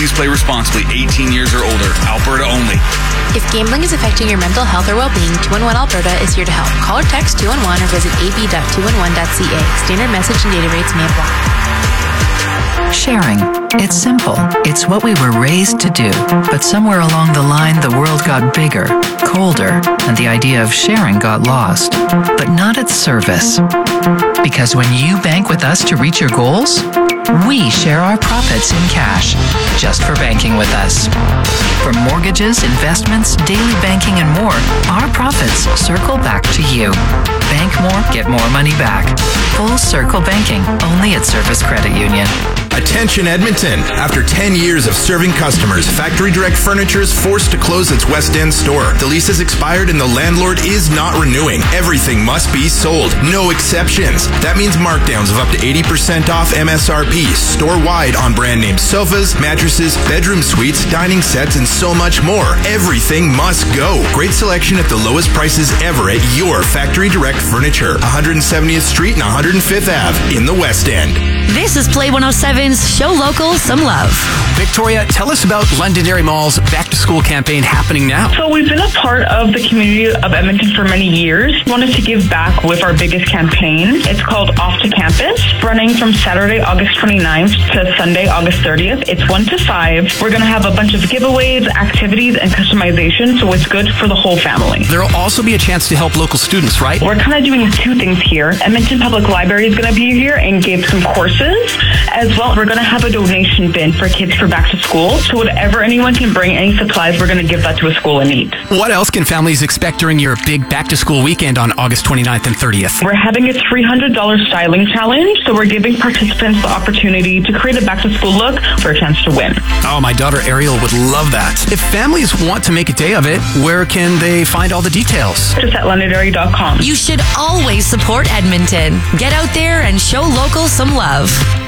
Please play responsibly. 18 years or older. Alberta only. If gambling is affecting your mental health or well-being, 211 Alberta is here to help. Call or text 211 or visit ab.211.ca. Standard message and data rates may apply. Sharing. It's simple. It's what we were raised to do. But somewhere along the line, the world got bigger, colder, and the idea of sharing got lost. But not at Service. Because when you bank with us to reach your goals, we share our profits in cash, just for banking with us. For mortgages, investments, daily banking, and more, our profits circle back to you. Bank more, get more money back. Full Circle Banking, only at Service Credit Union. Attention Edmonton. After 10 years of serving customers, Factory Direct Furniture is forced to close its West End store. The lease has expired and the landlord is not renewing. Everything must be sold. No exceptions. That means markdowns of up to 80% off MSRP, store-wide on brand name sofas, mattresses, bedroom suites, dining sets, and so much more. Everything must go. Great selection at the lowest prices ever at your Factory Direct Furniture, 170th Street and 105th Ave in the West End. This is Play 107's Show Local Some Love. Victoria, tell us about Londonderry Mall's Back to School campaign happening now. So we've been a part of the community of Edmonton for many years. We wanted to give back with our biggest campaign. It's called Off to Campus, running from Saturday, August 29th to Sunday, August 30th. It's 1 to 5. We're going to have a bunch of giveaways, activities, and customization, so it's good for the whole family. There will also be a chance to help local students, right? We're kind of doing two things here. Edmonton Public Library is going to be here and give some courses. As well, we're going to have a donation bin for kids for back to school. So whatever anyone can bring, any supplies, we're going to give that to a school in need. What else can families expect during your big back to school weekend on August 29th and 30th? We're having a $300 styling challenge. So we're giving participants the opportunity to create a back to school look for a chance to win. Oh, my daughter Ariel would love that. If families want to make a day of it, where can they find all the details? Just at londonderry.com. You should always support Edmonton. Get out there and show local some love.